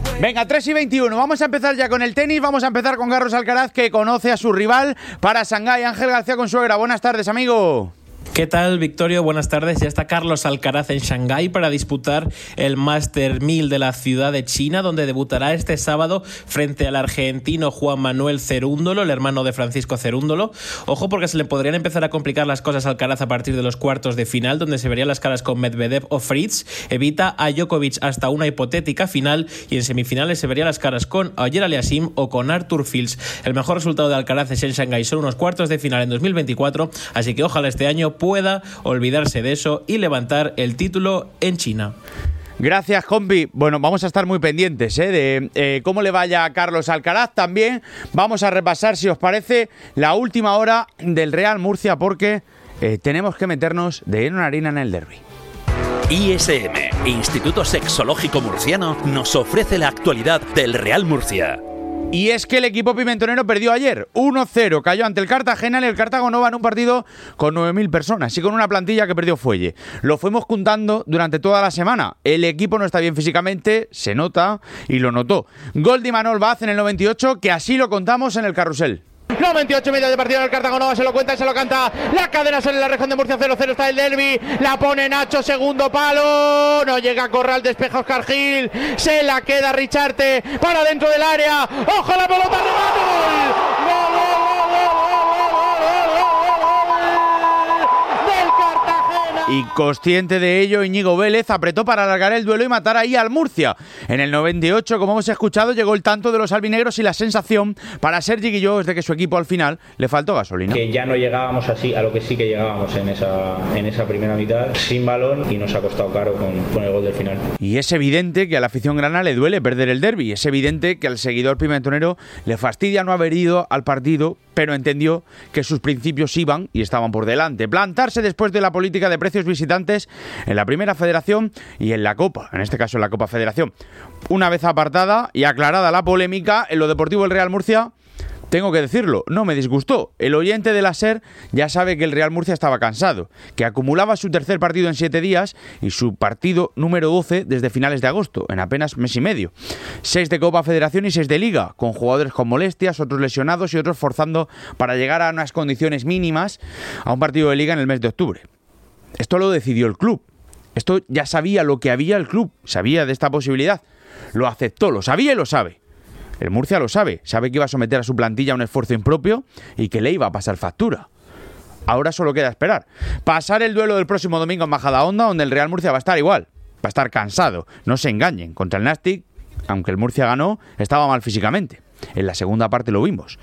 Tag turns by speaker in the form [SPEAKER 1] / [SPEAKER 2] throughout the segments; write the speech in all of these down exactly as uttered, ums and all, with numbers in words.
[SPEAKER 1] Venga, tres y veintiuno. Vamos a empezar ya con el tenis. Vamos a empezar con Carlos Alcaraz, que conoce a su rival para Shanghái. Ángel García Consuegra. Buenas tardes, amigo.
[SPEAKER 2] ¿Qué tal, Victorio? Buenas tardes. Ya está Carlos Alcaraz en Shanghái para disputar el Master mil de la ciudad de China, donde debutará este sábado frente al argentino Juan Manuel Cerúndolo, el hermano de Francisco Cerúndolo. Ojo, porque se le podrían empezar a complicar las cosas a Alcaraz a partir de los cuartos de final, donde se verían las caras con Medvedev o Fritz. Evita a Djokovic hasta una hipotética final, y en semifinales se verían las caras con Ogier Aliassime o con Arthur Fils. El mejor resultado de Alcaraz es en Shanghái. Son unos cuartos de final en dos mil veinticuatro, así que ojalá este año pueda olvidarse de eso y levantar el título en China.
[SPEAKER 1] Gracias, compi. Bueno, vamos a estar muy pendientes ¿eh? de eh, cómo le vaya a Carlos Alcaraz. También vamos a repasar, si os parece, la última hora del Real Murcia, porque eh, tenemos que meternos de lleno en harina en el derbi.
[SPEAKER 3] I S M, Instituto Sexológico Murciano, nos ofrece la actualidad del Real Murcia.
[SPEAKER 1] Y es que el equipo pimentonero perdió ayer uno cero, cayó ante el Cartagena y el Cartagonova en un partido con nueve mil personas y con una plantilla que perdió fuelle. Lo fuimos contando durante toda la semana. El equipo no está bien físicamente, se nota y lo notó. Gol de Imanol Vaz en el noventa y ocho, que así lo contamos en el carrusel.
[SPEAKER 4] noventa y ocho minutos de partido del Cartagonova, se lo cuenta y se lo canta. La cadena sale en la región de Murcia, cero cero está el derbi. La pone Nacho, segundo palo. No llega a Corral, despeja Oscar Gil. Se la queda Richarte para dentro del área. ¡Ojo la pelota! ¡Remate! ¡Gol! ¡Gol, gol, gol, gol, gol, gol, gol! ¡Del Cartagena!
[SPEAKER 1] Y consciente de ello, Íñigo Vélez apretó para alargar el duelo y matar ahí al Murcia. En el noventa y ocho, como hemos escuchado, llegó el tanto de los albinegros y la sensación para Sergi Guilló es de que su equipo al final le faltó gasolina.
[SPEAKER 5] Que ya no llegábamos así a lo que sí que llegábamos en esa, en esa primera mitad, sin balón, y nos ha costado caro con, con el gol del final.
[SPEAKER 1] Y es evidente que a la afición grana le duele perder el derbi. Es evidente que al seguidor pimentonero le fastidia no haber ido al partido, pero entendió que sus principios iban y estaban por delante. Plantarse después de la política de precios visitantes en la Primera Federación y en la Copa, en este caso en la Copa Federación. Una vez apartada y aclarada la polémica, en lo deportivo el Real Murcia, tengo que decirlo, no me disgustó. El oyente de la SER ya sabe que el Real Murcia estaba cansado, que acumulaba su tercer partido en siete días y su partido número doce desde finales de agosto, en apenas mes y medio. Seis de Copa Federación y seis de Liga, con jugadores con molestias, otros lesionados y otros forzando para llegar a unas condiciones mínimas a un partido de Liga en el mes de octubre. Esto lo decidió el club. Esto ya sabía lo que había el club, sabía de esta posibilidad. Lo aceptó, lo sabía y lo sabe. El Murcia lo sabe, sabe que iba a someter a su plantilla a un esfuerzo impropio y que le iba a pasar factura. Ahora solo queda esperar. Pasar el duelo del próximo domingo en Majadahonda, donde el Real Murcia va a estar igual, va a estar cansado. No se engañen, contra el Nastic, aunque el Murcia ganó, estaba mal físicamente. En la segunda parte lo vimos.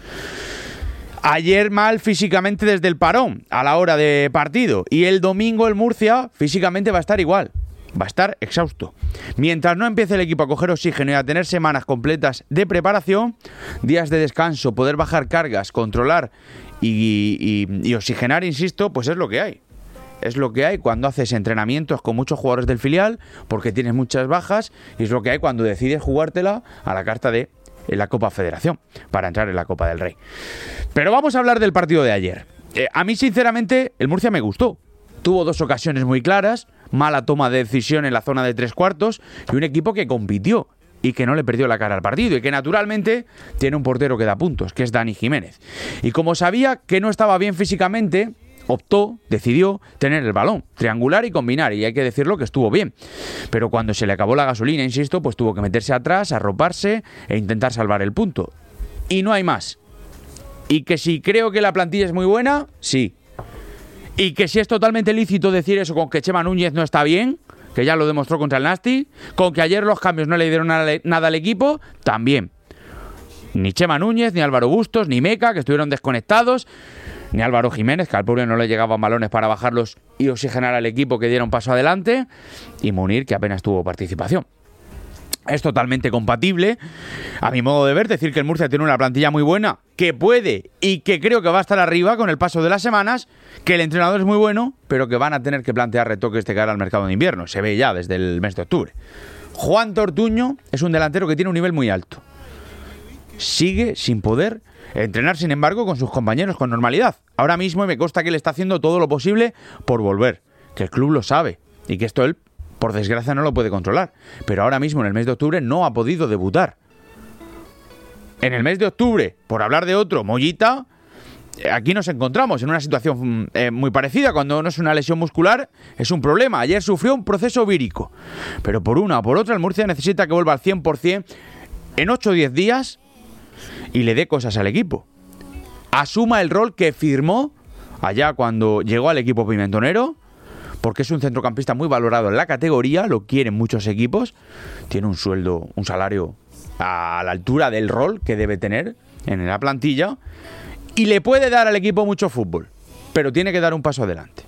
[SPEAKER 1] Ayer mal físicamente desde el parón, a la hora de partido. Y el domingo el Murcia físicamente va a estar igual. Va a estar exhausto. Mientras no empiece el equipo a coger oxígeno y a tener semanas completas de preparación, días de descanso, poder bajar cargas, controlar y, y, y oxigenar, insisto, pues es lo que hay. Es lo que hay cuando haces entrenamientos con muchos jugadores del filial, porque tienes muchas bajas, y es lo que hay cuando decides jugártela a la carta de en la Copa Federación, para entrar en la Copa del Rey. Pero vamos a hablar del partido de ayer. Eh, a mí, sinceramente, el Murcia me gustó. Tuvo dos ocasiones muy claras, mala toma de decisión en la zona de tres cuartos y un equipo que compitió y que no le perdió la cara al partido y que naturalmente tiene un portero que da puntos, que es Dani Jiménez. Y como sabía que no estaba bien físicamente, optó, decidió tener el balón, triangular y combinar, y hay que decirlo que estuvo bien. Pero cuando se le acabó la gasolina, insisto, pues tuvo que meterse atrás, arroparse e intentar salvar el punto. Y no hay más. Y que si creo que la plantilla es muy buena, sí. Y que si es totalmente lícito decir eso con que Chema Núñez no está bien, que ya lo demostró contra el Nastic, con que ayer los cambios no le dieron nada al equipo, también. Ni Chema Núñez, ni Álvaro Bustos, ni Meca, que estuvieron desconectados, ni Álvaro Jiménez, que al pobre no le llegaban balones para bajarlos y oxigenar al equipo, que diera un paso adelante, y Munir, que apenas tuvo participación. Es totalmente compatible, a mi modo de ver, decir que el Murcia tiene una plantilla muy buena, que puede y que creo que va a estar arriba con el paso de las semanas, que el entrenador es muy bueno, pero que van a tener que plantear retoques de cara al mercado de invierno. Se ve ya desde el mes de octubre. Juan Tortuño es un delantero que tiene un nivel muy alto. Sigue sin poder entrenar, sin embargo, con sus compañeros con normalidad. Ahora mismo me consta que él está haciendo todo lo posible por volver, que el club lo sabe y que esto él Por desgracia no lo puede controlar. Pero ahora mismo, en el mes de octubre, no ha podido debutar. En el mes de octubre, por hablar de otro, Mollita, aquí nos encontramos en una situación eh, muy parecida. Cuando no es una lesión muscular, es un problema. Ayer sufrió un proceso vírico. Pero por una o por otra, el Murcia necesita que vuelva al cien por ciento en ocho o diez días y le dé cosas al equipo. Asuma el rol que firmó allá cuando llegó al equipo pimentonero, porque es un centrocampista muy valorado en la categoría, lo quieren muchos equipos, tiene un sueldo, un salario a la altura del rol que debe tener en la plantilla y le puede dar al equipo mucho fútbol, pero tiene que dar un paso adelante.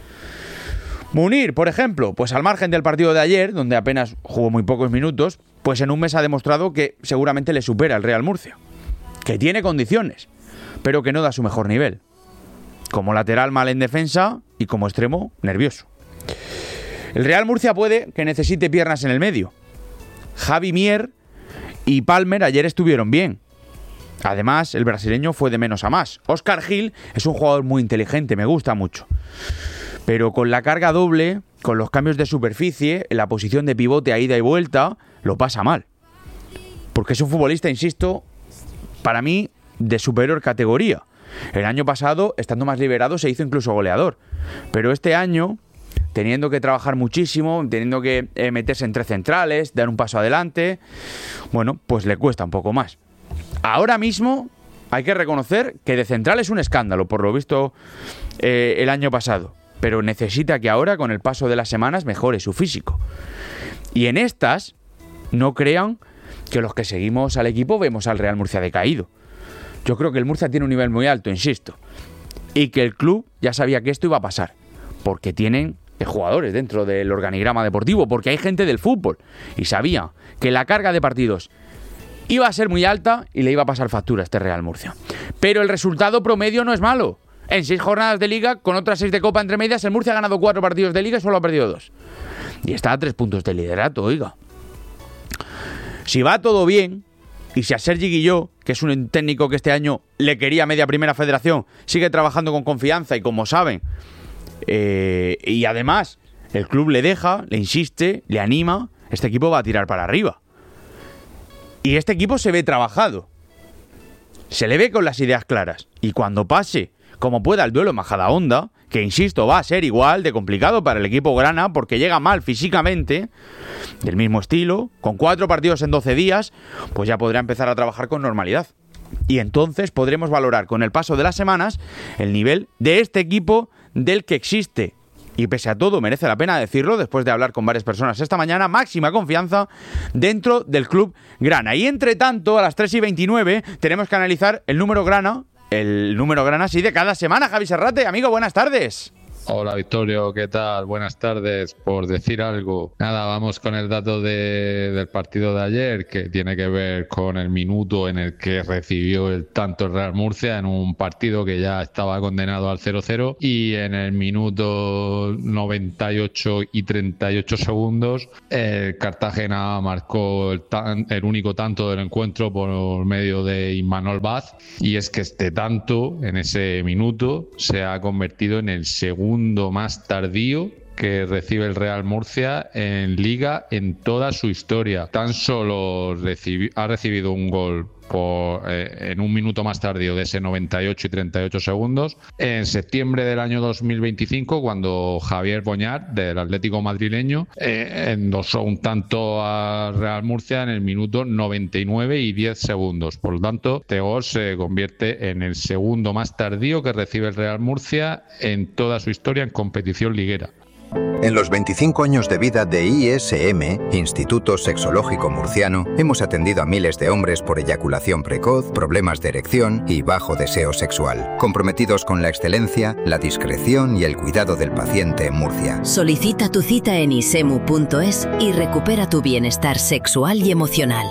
[SPEAKER 1] Munir, por ejemplo, pues al margen del partido de ayer, donde apenas jugó muy pocos minutos, pues en un mes ha demostrado que seguramente le supera el Real Murcia, que tiene condiciones, pero que no da su mejor nivel. Como lateral mal en defensa y como extremo nervioso. El Real Murcia puede que necesite piernas en el medio. Javi Mier y Palmer ayer estuvieron bien. Además, el brasileño fue de menos a más. Óscar Gil es un jugador muy inteligente, me gusta mucho. Pero con la carga doble, con los cambios de superficie, en la posición de pivote a ida y vuelta, lo pasa mal. Porque es un futbolista, insisto, para mí, de superior categoría. El año pasado, estando más liberado, se hizo incluso goleador. Pero este año, teniendo que trabajar muchísimo, teniendo que eh, meterse entre centrales, dar un paso adelante, bueno, pues le cuesta un poco más. Ahora mismo hay que reconocer que de central es un escándalo, por lo visto eh, el año pasado. Pero necesita que ahora, con el paso de las semanas, mejore su físico. Y en estas, no crean que los que seguimos al equipo vemos al Real Murcia decaído. Yo creo que el Murcia tiene un nivel muy alto, insisto. Y que el club ya sabía que esto iba a pasar. Porque tienen jugadores dentro del organigrama deportivo. Porque hay gente del fútbol. Y sabía que la carga de partidos iba a ser muy alta y le iba a pasar factura a este Real Murcia. Pero el resultado promedio no es malo. En seis jornadas de Liga, con otras seis de Copa entre medias, el Murcia ha ganado cuatro partidos de Liga y solo ha perdido dos. Y está a tres puntos de liderato, oiga. Si va todo bien, y si a Sergi Guilló, que es un técnico que este año le quería media primera federación, sigue trabajando con confianza y como saben, eh, y además el club le deja, le insiste, le anima, este equipo va a tirar para arriba. Y este equipo se ve trabajado. Se le ve con las ideas claras. Y cuando pase como pueda el duelo Majadahonda, que insisto va a ser igual de complicado para el equipo grana porque llega mal físicamente, del mismo estilo, con cuatro partidos en doce días, pues ya podrá empezar a trabajar con normalidad. Y entonces podremos valorar con el paso de las semanas el nivel de este equipo del que existe. Y pese a todo, merece la pena decirlo, después de hablar con varias personas esta mañana, máxima confianza dentro del club grana. Y entre tanto, a las tres y veintinueve, tenemos que analizar el número grana, el número grana así de cada semana. Javi Serrate, amigo, buenas tardes.
[SPEAKER 6] Hola Victorio, ¿qué tal? Buenas tardes. Por decir algo, nada, vamos con el dato de, del partido de ayer, que tiene que ver con el minuto en el que recibió el tanto el Real Murcia en un partido que ya estaba condenado al cero cero, y en el minuto noventa y ocho y treinta y ocho segundos el Cartagena marcó el, tan, el único tanto del encuentro por medio de Imanol Vaz, y es que este tanto en ese minuto se ha convertido en el segundo más tardío que recibe el Real Murcia en Liga en toda su historia. Tan solo recibi- ha recibido un gol por, eh, en un minuto más tardío de ese noventa y ocho y treinta y ocho segundos en septiembre del año dos mil veinticinco, cuando Javier Boñar, del Atlético madrileño, eh, endosó un tanto a Real Murcia en el minuto noventa y nueve y diez segundos. Por lo tanto, este gol se convierte en el segundo más tardío que recibe el Real Murcia en toda su historia en competición liguera.
[SPEAKER 7] En los veinticinco años de vida de I S M, Instituto Sexológico Murciano, hemos atendido a miles de hombres por eyaculación precoz, problemas de erección y bajo deseo sexual, comprometidos con la excelencia, la discreción y el cuidado del paciente en Murcia.
[SPEAKER 8] Solicita tu cita en isemu punto es y recupera tu bienestar sexual y emocional.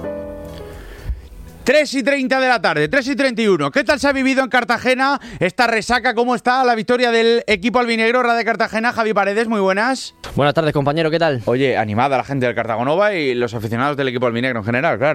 [SPEAKER 1] tres y treinta de la tarde, tres y treinta y uno. ¿Qué tal se ha vivido en Cartagena esta resaca? ¿Cómo está la victoria del equipo albinegro de Cartagena? Javi Paredes, muy buenas.
[SPEAKER 9] Buenas tardes, compañero, ¿qué tal?
[SPEAKER 1] Oye, animada la gente del Cartagonova y los aficionados del equipo albinegro en general, claro.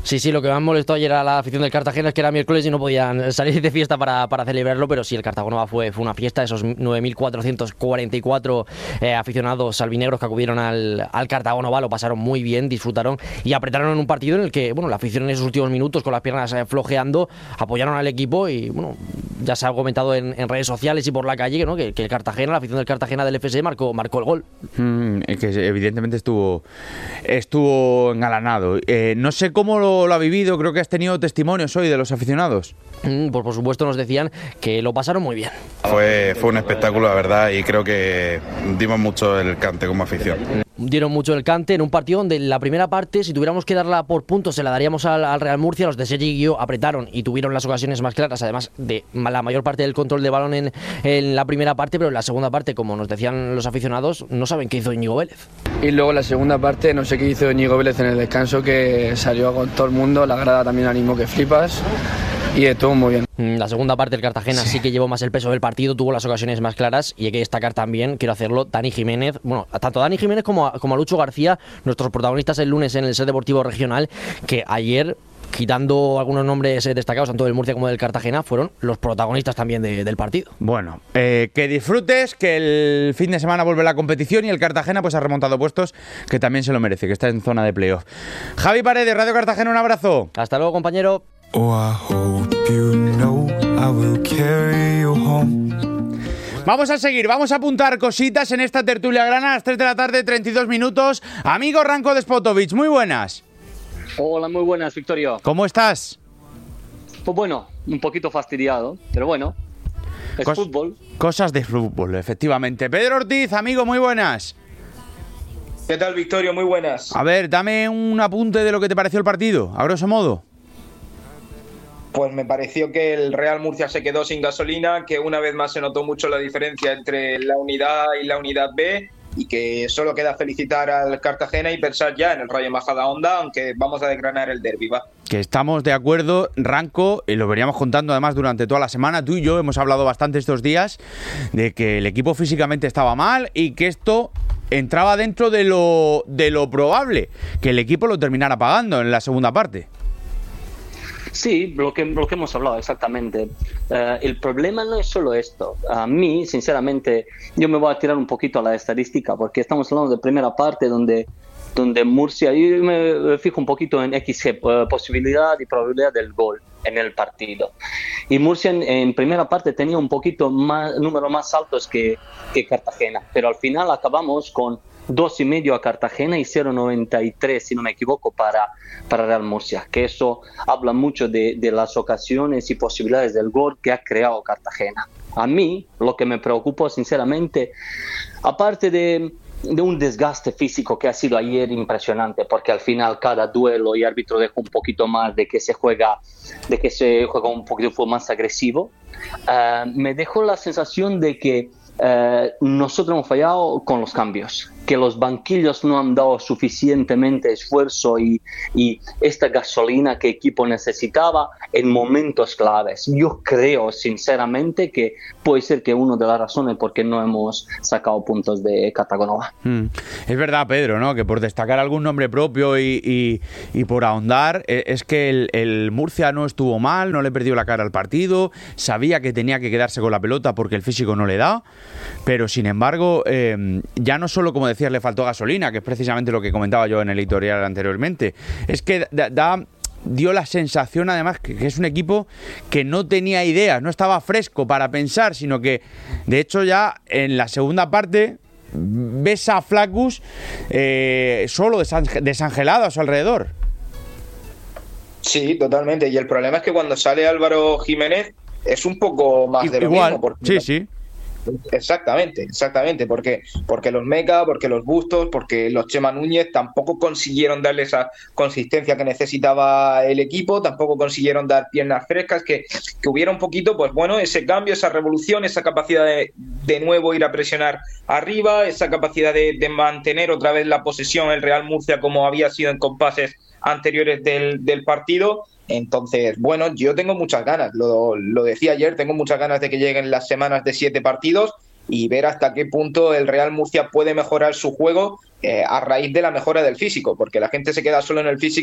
[SPEAKER 9] Sí, sí, lo que más molestó ayer a la afición del Cartagena es que era miércoles y no podían salir de fiesta para, para celebrarlo, pero sí, el Cartagonova fue, fue una fiesta, esos nueve mil cuatrocientos cuarenta y cuatro eh, aficionados albinegros que acudieron al, al Cartagonova lo pasaron muy bien, disfrutaron y apretaron en un partido en el que, bueno, la afición en esos últimos minutos con las piernas eh, flojeando, apoyaron al equipo y, bueno, ya se ha comentado en, en redes sociales y por la calle, ¿no? que, que el Cartagena, la afición del Cartagena del F S marcó, marcó el gol.
[SPEAKER 1] Mm, que evidentemente estuvo, estuvo engalanado. Eh, no sé cómo lo lo ha vivido, creo que has tenido testimonios hoy de los aficionados.
[SPEAKER 9] Mm, pues por supuesto nos decían que lo pasaron muy bien.
[SPEAKER 10] Fue, fue un espectáculo, la verdad, y creo que dimos mucho el cante como afición.
[SPEAKER 9] Dieron mucho el cante en un partido donde en la primera parte, si tuviéramos que darla por puntos, se la daríamos al, al Real Murcia. Los de Sergi Guió apretaron y tuvieron las ocasiones más claras, además de la mayor parte del control de balón en, en la primera parte, pero en la segunda parte, como nos decían los aficionados, no saben qué hizo Íñigo Vélez.
[SPEAKER 11] Y luego en la segunda parte, no sé qué hizo Íñigo Vélez en el descanso, que salió con todo el mundo, la grada también animó que flipas. Y estuvo muy bien.
[SPEAKER 9] La segunda parte, el Cartagena sí. sí que llevó más el peso del partido, tuvo las ocasiones más claras y hay que destacar también, quiero hacerlo, Dani Jiménez, bueno, tanto Dani Jiménez como a, como a Lucho García, nuestros protagonistas el lunes en el Ser Deportivo Regional, que ayer, quitando algunos nombres destacados, tanto del Murcia como del Cartagena, fueron los protagonistas también de, del partido.
[SPEAKER 1] Bueno, eh, que disfrutes, que el fin de semana vuelve la competición y el Cartagena pues ha remontado puestos, que también se lo merece, que está en zona de playoff. Javi Paredes, Radio Cartagena, un abrazo.
[SPEAKER 9] Hasta luego, compañero.
[SPEAKER 12] Oh, I hope you know I will carry you home.
[SPEAKER 1] Vamos a seguir, vamos a apuntar cositas en esta tertulia grana a las tres de la tarde, treinta y dos minutos. Amigo Ranko Despotovic, muy buenas.
[SPEAKER 13] Hola, muy buenas, Victorio.
[SPEAKER 1] ¿Cómo estás?
[SPEAKER 13] Pues bueno, un poquito fastidiado, pero bueno, es Cos- fútbol.
[SPEAKER 1] Cosas de fútbol, efectivamente. Pedro Ortiz, amigo, muy buenas.
[SPEAKER 14] ¿Qué tal, Victorio? Muy buenas.
[SPEAKER 1] A ver, dame un apunte de lo que te pareció el partido, a grosso modo.
[SPEAKER 14] Pues me pareció que el Real Murcia se quedó sin gasolina, que una vez más se notó mucho la diferencia entre la unidad A y la unidad B y que solo queda felicitar al Cartagena y pensar ya en el Rayo Majadahonda, aunque vamos a desgranar el derbi, va.
[SPEAKER 1] Que estamos de acuerdo, Ranko, y lo veníamos contando además durante toda la semana, tú y yo hemos hablado bastante estos días de que el equipo físicamente estaba mal y que esto entraba dentro de lo, de lo probable, que el equipo lo terminara pagando en la segunda parte.
[SPEAKER 13] Sí, lo que, lo que hemos hablado exactamente. Uh, el problema no es solo esto. A mí, sinceramente, yo me voy a tirar un poquito a la estadística porque estamos hablando de primera parte donde, donde Murcia, yo me fijo un poquito en X G, uh, posibilidad y probabilidad del gol en el partido. Y Murcia en, en primera parte tenía un poquito más, números más altos que, que Cartagena, pero al final acabamos con dos y medio a Cartagena y cero coma noventa y tres, si no me equivoco, para, para Real Murcia, que eso habla mucho de, de las ocasiones y posibilidades del gol que ha creado Cartagena. A mí, lo que me preocupó sinceramente, aparte de, de un desgaste físico que ha sido ayer impresionante, porque al final cada duelo y árbitro deja un poquito más de que se juega, de que se juega un poquito más agresivo, uh, me dejó la sensación de que Uh, nosotros hemos fallado con los cambios, que los banquillos no han dado suficientemente esfuerzo y, y esta gasolina que el equipo necesitaba en momentos claves. Yo creo sinceramente que puede ser que una de las razones por qué no hemos sacado puntos de Cartagonova.
[SPEAKER 1] Mm. Es verdad, Pedro, ¿no? Que por destacar algún nombre propio y, y, y por ahondar, es que el, el Murcia no estuvo mal, no le perdió la cara al partido, sabía que tenía que quedarse con la pelota porque el físico no le da. Pero sin embargo, eh, ya no solo, como decías, le faltó gasolina, que es precisamente lo que comentaba yo en el editorial anteriormente, es que da, da dio la sensación además que, que es un equipo que no tenía ideas, no estaba fresco para pensar, sino que de hecho ya en la segunda parte ves a Flaccus eh, solo desangelado a su alrededor.
[SPEAKER 14] Sí, totalmente, y el problema es que cuando sale Álvaro Jiménez es un poco más de lo
[SPEAKER 1] Igual,
[SPEAKER 14] mismo. Porque
[SPEAKER 1] sí, sí.
[SPEAKER 14] Exactamente, exactamente, porque, porque los Meca, porque los Bustos, porque los Chema Núñez tampoco consiguieron darle esa consistencia que necesitaba el equipo, tampoco consiguieron dar piernas frescas, que, que hubiera un poquito, pues bueno, ese cambio, esa revolución, esa capacidad de de nuevo ir a presionar arriba, esa capacidad de, de mantener otra vez la posesión el Real Murcia como había sido en compases anteriores del, del partido. Entonces, bueno, yo tengo muchas ganas, lo, lo decía ayer, tengo muchas ganas de que lleguen las semanas de siete partidos y ver hasta qué punto el Real Murcia puede mejorar su juego eh, a raíz de la mejora del físico, porque la gente se queda solo en el físico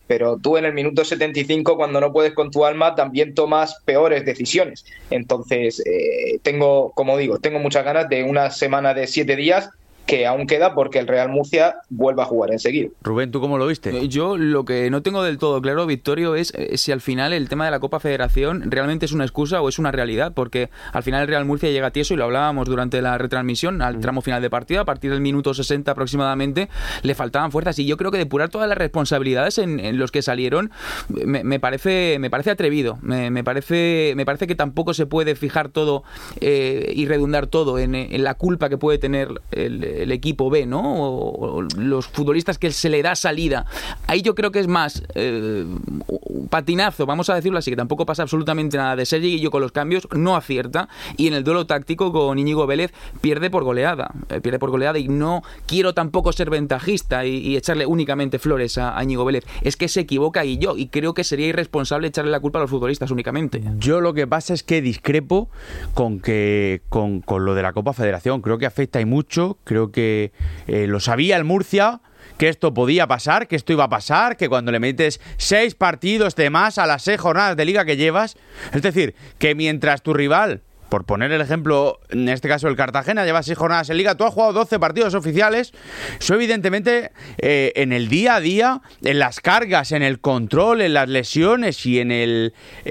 [SPEAKER 14] pero tú en el minuto setenta y cinco, cuando no puedes con tu alma, también tomas peores decisiones. Entonces, eh, tengo, como digo, tengo muchas ganas de una semana de siete días que aún queda porque el Real Murcia vuelve a jugar enseguida.
[SPEAKER 1] Rubén, ¿tú cómo lo viste?
[SPEAKER 15] Yo lo que no tengo del todo claro, Victorio, es si al final el tema de la Copa Federación realmente es una excusa o es una realidad, porque al final el Real Murcia llega tieso, y lo hablábamos durante la retransmisión, al tramo final de partida, a partir del minuto sesenta aproximadamente, le faltaban fuerzas, y yo creo que depurar todas las responsabilidades en, en los que salieron me, me parece me parece atrevido, me, me parece me parece que tampoco se puede fijar todo eh, y redundar todo en, en la culpa que puede tener el el equipo B, ¿no? O, o los futbolistas que se le da salida. Ahí yo creo que es más eh, un patinazo, vamos a decirlo así, que tampoco pasa absolutamente nada de Sergi Guillo con los cambios, no acierta, y en el duelo táctico con Íñigo Vélez pierde por goleada, eh, pierde por goleada, y no quiero tampoco ser ventajista y, y echarle únicamente flores a, a Íñigo Vélez, es que se equivoca y yo, y creo que sería irresponsable echarle la culpa a los futbolistas únicamente.
[SPEAKER 1] Yo lo que pasa es que discrepo con que con, con lo de la Copa Federación, creo que afecta y mucho, creo que eh, lo sabía el Murcia, que esto podía pasar, que esto iba a pasar, que cuando le metes seis partidos de más a las seis jornadas de liga que llevas, es decir, que mientras tu rival, por poner el ejemplo, en este caso el Cartagena, lleva seis jornadas en liga, tú has jugado doce partidos oficiales, eso evidentemente eh, en el día a día, en las cargas, en el control, en las lesiones y en el,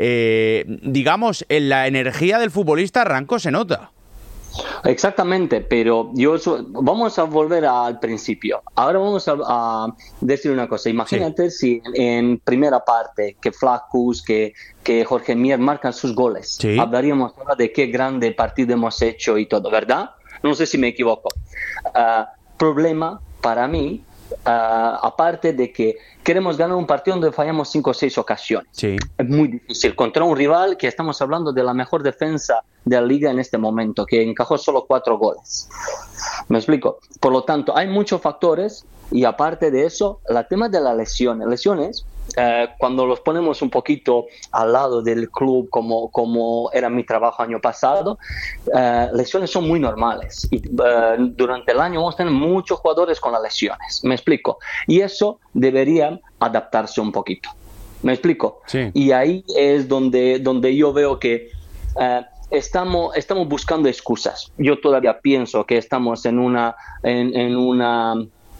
[SPEAKER 1] eh, digamos, en la energía del futbolista, Ranco, se nota.
[SPEAKER 13] Exactamente, pero yo vamos a volver al principio. Ahora vamos a, a decir una cosa. Imagínate sí. si en primera parte que Flaccus, que, que Jorge Mier marcan sus goles. Sí. Hablaríamos ahora de qué grande partido hemos hecho y todo, ¿verdad? No sé si me equivoco. Uh, problema para mí, uh, aparte de que queremos ganar un partido donde fallamos cinco o seis ocasiones. Sí. Es muy difícil contra un rival que estamos hablando de la mejor defensa de la liga en este momento, que encajó solo cuatro goles. ¿Me explico? Por lo tanto, hay muchos factores, y aparte de eso, el tema de las lesiones. Lesiones, eh, cuando los ponemos un poquito al lado del club, como, como era mi trabajo año pasado, eh, lesiones son muy normales. Y eh, durante el año vamos a tener muchos jugadores con las lesiones. ¿Me explico? Y eso debería adaptarse un poquito. ¿Me explico? Sí. Y ahí es donde, donde yo veo que eh, Estamos, estamos buscando excusas. Yo todavía pienso que estamos en una, en, en una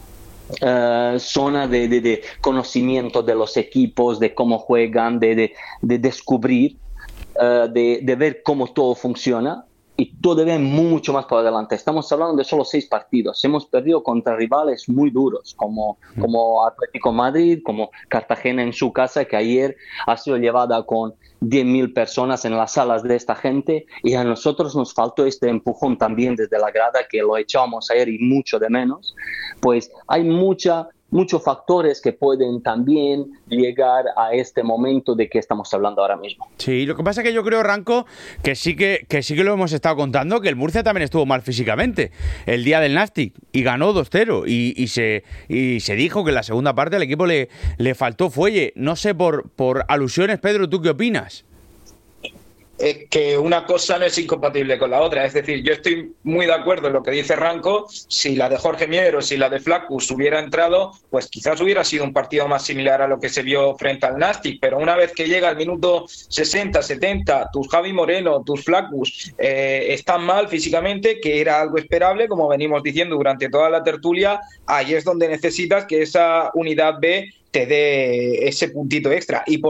[SPEAKER 13] uh, zona de, de, de conocimiento de los equipos, de cómo juegan, de, de, de descubrir, uh, de, de ver cómo todo funciona. Y todavía mucho más por adelante. Estamos hablando de solo seis partidos. Hemos perdido contra rivales muy duros, como, mm. como Atlético Madrid, como Cartagena en su casa, que ayer ha sido llevada con diez mil personas en las salas de esta gente, y a nosotros nos faltó este empujón también desde la grada, que lo echábamos ayer y mucho de menos. Pues hay mucha... muchos factores que pueden también llegar a este momento de que estamos hablando ahora mismo.
[SPEAKER 1] Sí, lo que pasa es que yo creo, Ranco, que sí que, que sí que lo hemos estado contando, que el Murcia también estuvo mal físicamente el día del Nastic y ganó dos cero, y, y, se, y se dijo que en la segunda parte al equipo le, le faltó fuelle. No sé, por, por alusiones, Pedro, ¿tú qué opinas?
[SPEAKER 14] Es que una cosa no es incompatible con la otra. Es decir, yo estoy muy de acuerdo en lo que dice Ranco. Si la de Jorge Mier o si la de Flaccus hubiera entrado, pues quizás hubiera sido un partido más similar a lo que se vio frente al Nastic. Pero una vez que llega al minuto sesenta, setenta, tus Javi Moreno, tus Flaccus eh, están mal físicamente, que era algo esperable, como venimos diciendo durante toda la tertulia, ahí es donde necesitas que esa unidad B te dé ese puntito extra. Y por